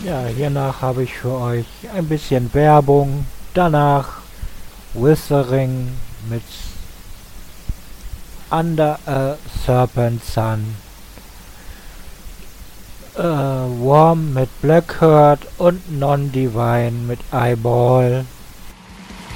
Ja, hiernach habe ich für euch ein bisschen Werbung. Danach Withering mit Under a Serpent Sun. Worm mit Blackheart und Non-Divine mit Eyeball.